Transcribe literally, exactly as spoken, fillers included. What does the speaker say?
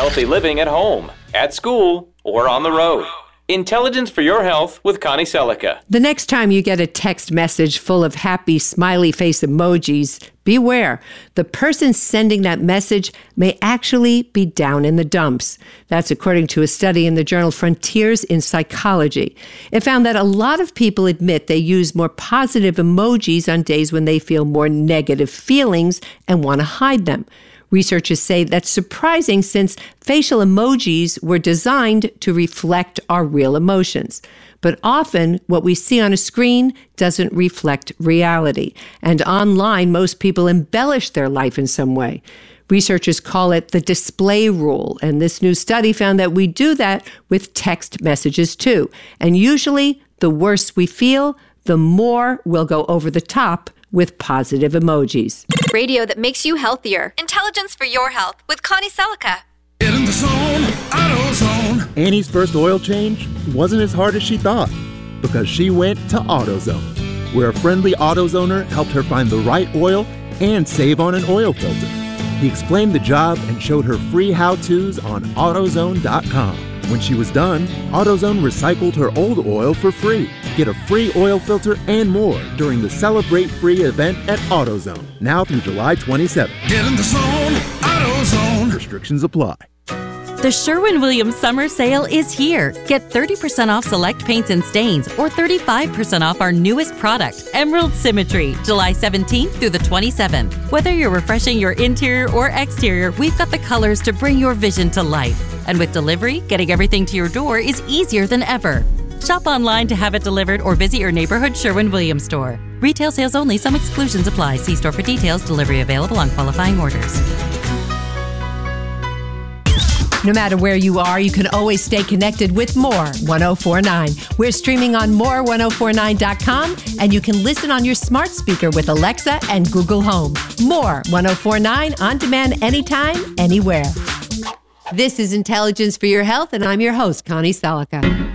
healthy living at home, at school, or on the road. Intelligence for Your Health with Connie Selica. The next time you get a text message full of happy smiley face emojis, beware. The person sending that message may actually be down in the dumps. That's according to a study in the journal Frontiers in Psychology. It found that a lot of people admit they use more positive emojis on days when they feel more negative feelings and want to hide them. Researchers say that's surprising since facial emojis were designed to reflect our real emotions. But often, what we see on a screen doesn't reflect reality. And online, most people embellish their life in some way. Researchers call it the display rule. And this new study found that we do that with text messages too. And usually, the worse we feel, the more we'll go over the top with positive emojis. Radio that makes you healthier. Intelligence for Your Health with Connie Selica. Get in the zone, AutoZone. Annie's first oil change wasn't as hard as she thought because she went to AutoZone, where a friendly AutoZoner helped her find the right oil and save on an oil filter. He explained the job and showed her free how-tos on AutoZone dot com. When she was done, AutoZone recycled her old oil for free. Get a free oil filter and more during the Celebrate Free event at AutoZone, now through July twenty-seventh. Get in the zone, AutoZone. Restrictions apply. The Sherwin-Williams Summer Sale is here. Get thirty percent off select paints and stains or thirty-five percent off our newest product, Emerald Symmetry, July seventeenth through the twenty-seventh. Whether you're refreshing your interior or exterior, we've got the colors to bring your vision to life. And with delivery, getting everything to your door is easier than ever. Shop online to have it delivered or visit your neighborhood Sherwin-Williams store. Retail sales only. Some exclusions apply. See store for details. Delivery available on qualifying orders. No matter where you are, you can always stay connected with More one oh four point nine. We're streaming on more ten forty-nine dot com, and you can listen on your smart speaker with Alexa and Google Home. More ten forty-nine on demand anytime, anywhere. This is Intelligence for Your Health, and I'm your host, Connie Selica.